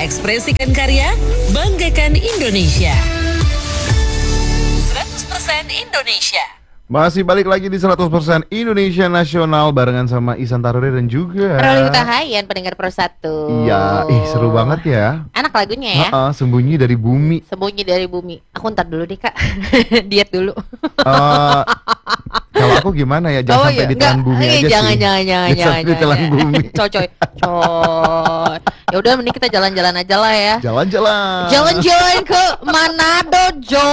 Ekspresikan karya, banggakan Indonesia. 100% Indonesia. Masih balik lagi di 100% Indonesia Nasional barengan sama Ihsan Taruri dan juga Roli Utahayan, pendengar Pro 1. Iya, seru banget ya. Enak lagunya ya. Sembunyi dari bumi. Sembunyi dari bumi. Aku ntar dulu deh kak. Diet dulu. Kalau aku gimana ya? Jangan sampai ditelan bumi aja jangan, sih. Jangan Ditelan bumi. Coy. Ya udah, mending kita jalan-jalan aja lah ya. Jalan-jalan. Jalan-jalan ke Manado, Jo.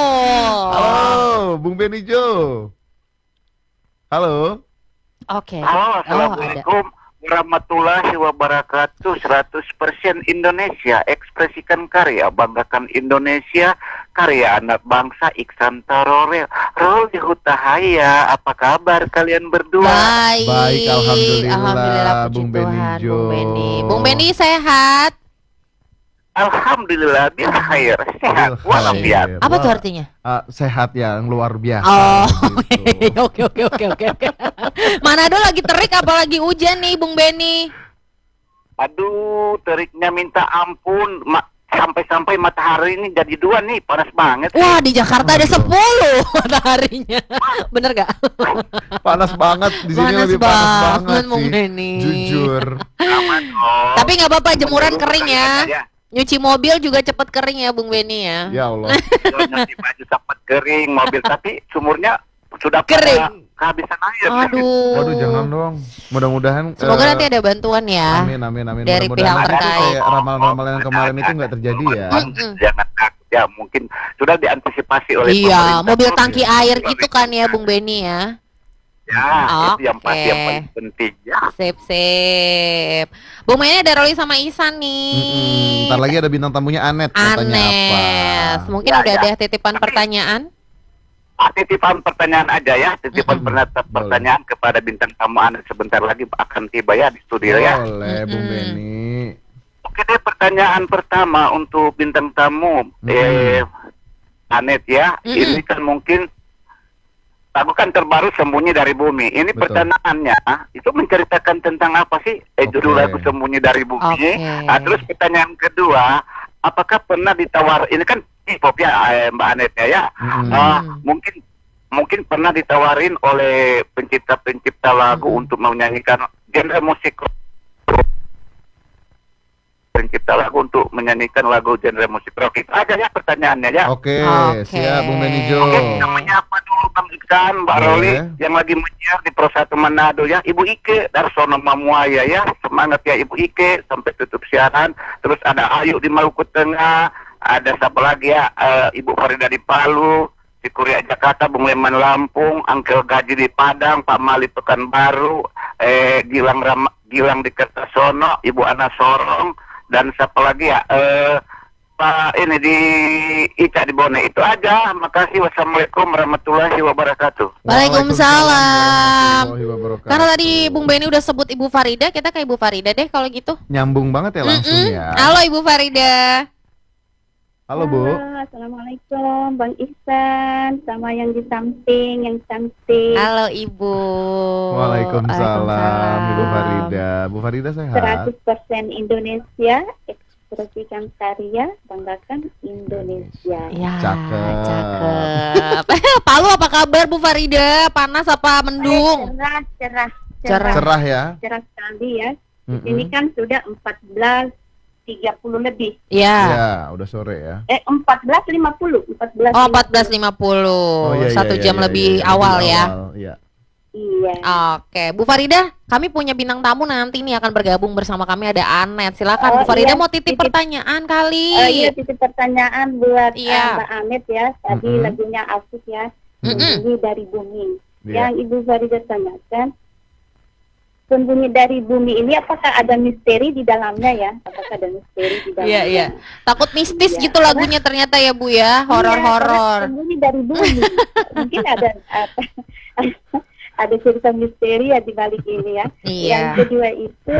Halo, Bung Benny Jo. Halo. Oke. Halo, ada. Assalamualaikum warahmatullahi wabarakatuh. 100% Indonesia, ekspresikan karya, banggakan Indonesia, karya anak bangsa Ihsan Taruri. Roli Hutahaya, apa kabar kalian berdua? Baik, alhamdulillah, puji Bung Benny Tuhan, Jo. Bung Benny sehat. Alhamdulillah, bil khair, sehat, walafiat. Apa tuh artinya? Sehat yang luar biasa. Oh, gitu. oke. Manado lagi terik apalagi hujan nih, Bung Benny. Aduh, teriknya minta ampun. Sampai-sampai matahari ini jadi 2 nih, panas banget. Wah, di Jakarta ada 10 mataharinya. Bener gak? Panas banget di sini, lebih panas banget Bung sih. Benny. Jujur. Aman dong. Tapi nggak apa-apa, jemuran Menurut kering ya. aja. Nyuci mobil juga cepet kering ya, Bung Benny ya. Ya Allah. Nyuci baju sempat kering, mobil tapi sumurnya sudah Kering. kehabisan air. Waduh, jangan dong. Mudah-mudahan Semoga nanti ada bantuan ya. Amin. Dari Mudah-mudahan pihak nanti terkait. kayak ramalan-ramalan yang kemarin itu nggak terjadi ya. Jangan takut ya, mungkin sudah diantisipasi oleh Iya, pemerintah. mobil tangki air gitu kan ya, Bung Benny ya. Ya, itu yang Oke. pasti yang paling penting ya. Sip. Bung Benny ada Roli sama Ihsan nih. Ntar lagi ada bintang tamunya Anet. Katanya Anes. apa? Mungkin Ya, udah ya. ada titipan pertanyaan. Titipan pertanyaan aja ya, titipan Boleh. pertanyaan kepada bintang tamu Anda sebentar lagi akan tiba ya di studio ya. Boleh, Bung Benny. Oke deh, pertanyaan pertama untuk bintang tamu Anet ya. Ini kan mungkin lagu kan terbaru Sembunyi dari Bumi. Ini Betul. pertanyaannya itu menceritakan tentang apa sih? Judul Oke. lagu Sembunyi dari Bumi. Oke. Terus pertanyaan kedua, apakah pernah ditawar? Ini kan hip-hop ya, Mbak Anet ya. Mungkin pernah ditawarin oleh pencipta lagu untuk menyanyikan genre musik. Pencipta lagu untuk menyanyikan lagu genre musik rock. Itu aja ya pertanyaannya ya. Oke, Oke. siap Bung Benny Jo. Oke, kita menyapa dulu Bang Ihsan, Mbak Boleh. Roli yang lagi menyiar di Pro 1 Manado ya. Ibu Ike Darsono Mamuaya ya. Semangat ya Ibu Ike sampai tutup siaran. Terus ada Ayu di Maluku Tengah, ada siapa lagi ya? Ibu Farida di Palu, di Kuria Jakarta, Bung Leman Lampung, Angkel Gaji di Padang, Pak Mali Pekanbaru, Gilang di Kertosono, Ibu Ana Sorong, dan siapa lagi ya? Pak ini di Ica di Bone. Itu aja. Makasih. Wassalamualaikum warahmatullahi wabarakatuh. Waalaikumsalam. warahmatullahi wabarakatuh. Karena tadi Bung Benny udah sebut Ibu Farida, kita ke Ibu Farida deh kalau gitu. Nyambung banget ya langsung ya. Halo Ibu Farida. Halo Bu. Assalamualaikum Bang Ihsan sama yang di samping yang cantik. Halo Ibu. Waalaikumsalam Ibu Farida. Bu Farida sehat? 100% Indonesia, ekspresikan karya, banggakan Indonesia. Ya, Cakep. Palu apa kabar Bu Farida? Panas apa mendung? Cerah Cerah ya. cerah sekali ya. Ini kan sudah 14.30 lebih. Ya. Ya, udah sore ya. 14.50. 14.50. Oh, 14.50. iya, 1 iya, jam iya, lebih iya, awal lebih ya. awal, iya. Iya. Oke, Bu Farida, kami punya bintang tamu nanti nih akan bergabung bersama kami, ada Anet. Silakan Bu Farida, Iya, mau titip pertanyaan kali. Iya, titip pertanyaan buat Iya. Mbak Anet ya. Tadi lagunya asik ya. Sembunyi dari bumi. Iya. Yang Ibu Farida tanyakan, sembunyi dari bumi ini apakah ada misteri di dalamnya ya? Apakah ada misteri di dalamnya? Iya. Takut mistis Iya. gitu lagunya ternyata ya Bu ya, horor-horor. Iya, sembunyi dari bumi. Mungkin ada cerita misteri ya di balik ini ya. Iya. Yang kedua itu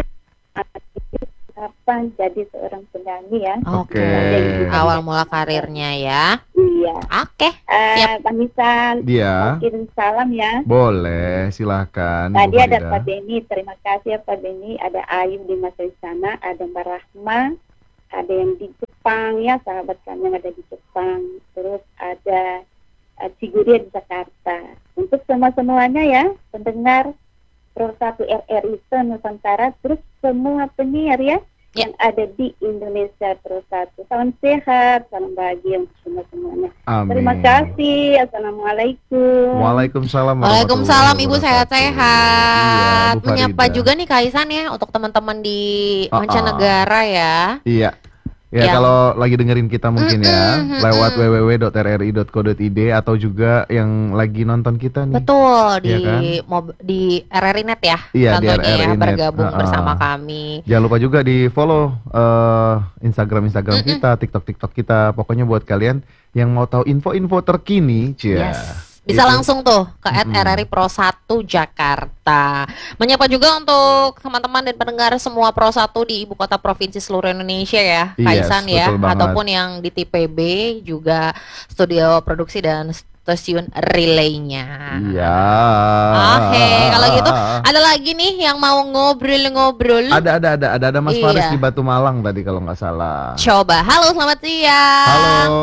kapan jadi seorang penyanyi ya? Oke. Oke. Awal mula karirnya ya. Iya. Oke. Siap. Bang Ihsan, Dia. kirim salam ya. Boleh, silahkan Tadi Ibu ada Farida. Pak Beni, terima kasih ya Pak Beni. Ada Ayu di masa sana, ada Mbak Rahma, ada yang di Jepang ya, sahabat kami yang ada di Jepang, terus ada Ciguria di Jakarta. Untuk semuanya ya, pendengar Pro 1 RRI Nusantara, terus semua penyiar ya, yang ada di Indonesia Pro 1. Salam sehat, salam bahagia untuk semuanya. Amin. Terima kasih. Assalamualaikum. Waalaikumsalam. Waalaikumsalam warahmatullahi Ibu wabarakatuh. sehat-sehat. Iya, Bu Menyapa Farida. juga nih Kak Isan ya untuk teman-teman di Ah, ah. mancanegara ya. Iya. Ya, Yang- kalau lagi dengerin kita mungkin ya lewat www.rri.co.id atau juga yang lagi nonton kita nih. Betul di Iya kan? di RRI Net ya. Iya, di contohnya RRI ya Net. bergabung Ah, ah. bersama kami. Jangan lupa juga di follow Instagram kita, TikTok kita. Pokoknya buat kalian yang mau tahu info-info terkini, cia. Yes. Bisa Itu. langsung tuh ke @RRI Pro 1 Jakarta. Menyapa juga untuk teman-teman dan pendengar semua Pro 1 di ibu kota provinsi seluruh Indonesia ya, Yes, Kaisan ya, betul banget. ataupun yang di TPB juga studio produksi dan stasiun relaynya. Iya. Oke, kalau gitu ada lagi nih yang mau ngobrol-ngobrol. Ada Mas Iya. Faris di Batu Malang tadi kalau nggak salah. Coba, halo selamat siang. Halo.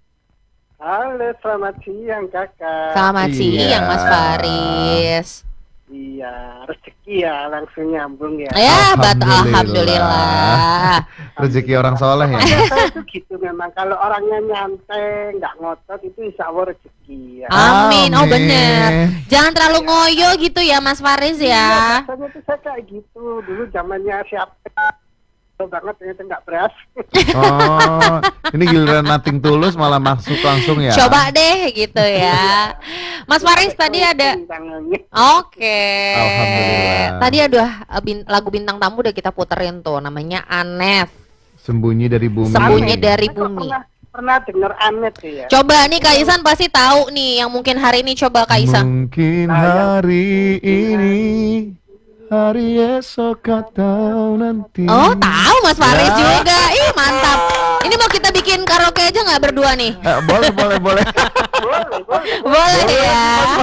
Halo, selamat siang kakak. Selamat Iya. siang Mas Faris. Iya, rezeki ya langsung nyambung ya. Ya, Batu Alhamdulillah. alhamdulillah. Rezeki orang soleh ya. Saya tuh gitu memang, kalau orangnya nyantai, nggak ngotot, itu insya Allah rezeki ya. Amin. Oh Amin. bener. Jangan terlalu ngoyo gitu ya Mas Faris ya. Biasanya tuh saya kayak gitu, dulu zamannya siapa banget ternyata nggak berhasil. Oh, ini giliran nating tulus malah masuk langsung ya. Coba deh gitu ya. Mas Faris tadi ada. Tangannya. Oke. Alhamdulillah. Tadi ada lagu bintang tamu udah kita puterin tuh, namanya Anet. Sembunyi dari bumi. Sembunyi Anet. dari Saya kok bumi. Pernah dengar Anet tuh ya. Coba nih Kak Isan pasti tahu nih yang mungkin hari ini, coba Kak Isan. Mungkin hari ini, hari esok atau nanti. Oh, tahu Mas Faris Ya. juga. Ih, mantap. Ini mau kita bikin karaoke aja nggak berdua nih? Boleh. Boleh. Boleh ya.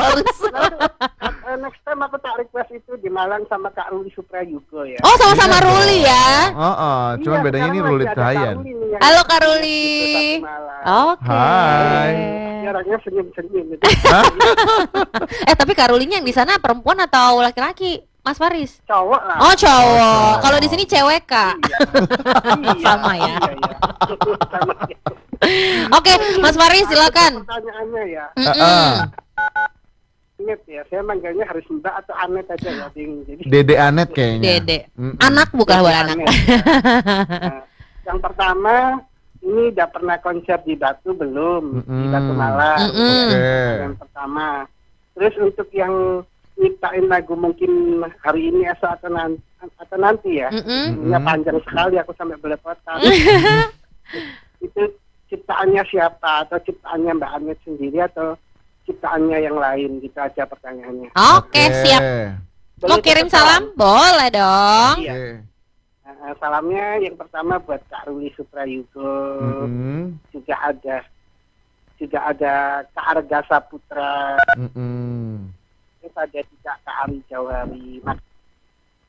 Next time aku tak request itu di Malang sama Kak Ruli Suprayugo ya. Oh, sama-sama Iya Ruli dong. ya. Cuman Iya, bedanya ini sekarang Ruli lagi ada Trayan. Ruli nih yang Halo Kak di Ruli. Satu Malang. Oke. Hai. Dia orangnya senyum-senyum gitu. Tapi Kak Rulinya yang di sana perempuan atau laki-laki? Mas Faris. Cowok lah. Oh, cowok. Kalau di sini cewek, Kak. Iya. Sama ya. Iya. Sama ya. Oke, Mas Faris silakan. Pertanyaannya ya, Mm-mm. Anet ya. Saya manggilnya harus Mbak atau Anet aja ya, Ding. Jadi Dede Anet kayaknya. Dede. Mm-mm. Anak bukan buat anak. Anet. Nah, yang pertama, ini udah pernah konser di Batu belum? Di Batu Malang. Mm-mm. Oke. Yang pertama. Terus untuk yang nyiptain lagu mungkin hari ini esok atau nanti ya. Mm-mm. Ini panjang sekali, aku sampai belepotan. Itu ciptaannya siapa? Atau ciptaannya Mbak Anet sendiri atau ciptaannya yang lain? Gitu aja pertanyaannya. Oke, siap. Mau Boleh kirim tetap salam? Boleh dong. Iya. Oke. Salamnya yang pertama buat Kak Ruli Suprayugo. Mm-mm. Juga ada Kak Arga Saputra. Mm-mm. Terus ada juga Kak Ari Jauhari.